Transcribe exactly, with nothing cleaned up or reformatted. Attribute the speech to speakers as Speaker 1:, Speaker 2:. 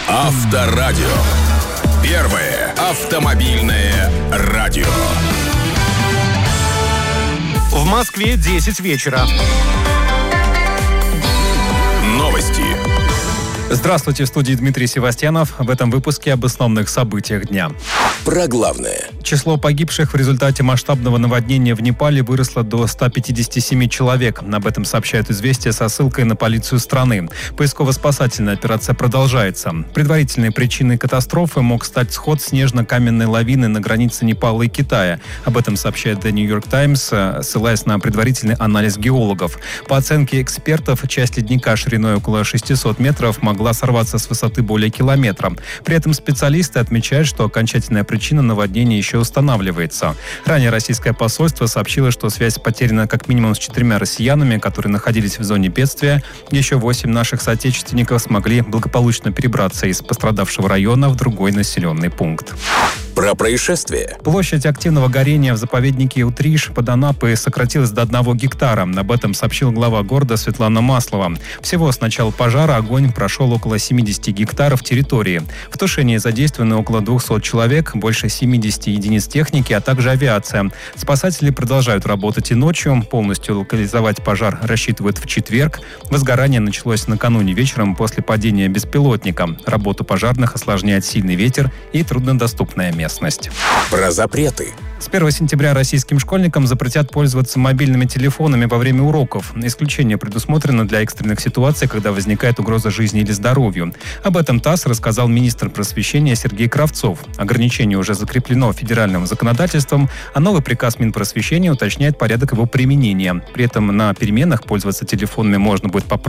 Speaker 1: Авторадио. Первое автомобильное радио.
Speaker 2: В Москве десять вечера.
Speaker 1: Новости.
Speaker 3: Здравствуйте, в студии Дмитрий Севастьянов. В этом выпуске об основных событиях дня.
Speaker 1: Про главное.
Speaker 3: Число погибших в результате масштабного наводнения в Непале выросло до ста пятидесяти семи человек. Об этом сообщают «Известия» со ссылкой на полицию страны. Поисково-спасательная операция продолжается. Предварительной причиной катастрофы мог стать сход снежно-каменной лавины на границе Непала и Китая. Об этом сообщает The New York Times, ссылаясь на предварительный анализ геологов. По оценке экспертов, часть ледника шириной около шестисот метров могла сорваться с высоты более километра. При этом специалисты отмечают, что окончательная причина наводнения еще устанавливается. Ранее российское посольство сообщило, что связь потеряна как минимум с четырьмя россиянами, которые находились в зоне бедствия. Еще восемь наших соотечественников смогли благополучно перебраться из пострадавшего района в другой населенный пункт.
Speaker 1: Про происшествие.
Speaker 3: Площадь активного горения в заповеднике Утриш под Анапой сократилась до одного гектара. Об этом сообщил глава города Светлана Маслова. Всего с начала пожара огонь прошел около семидесяти гектаров территории. В тушении задействованы около двухсот человек, больше семидесяти единиц техники, а также авиация. Спасатели продолжают работать и ночью. Полностью локализовать пожар рассчитывают в четверг. Возгорание началось накануне вечером после падения беспилотника. Работу пожарных осложняет сильный ветер и труднодоступная местность.
Speaker 1: Про запреты.
Speaker 3: С первого сентября российским школьникам запретят пользоваться мобильными телефонами во время уроков. Исключение предусмотрено для экстренных ситуаций, когда возникает угроза жизни или здоровью. Об этом ТАСС рассказал министр просвещения Сергей Кравцов. Ограничение уже закреплено федеральным законодательством, а новый приказ Минпросвещения уточняет порядок его применения. При этом на переменах пользоваться телефонами можно будет по правилам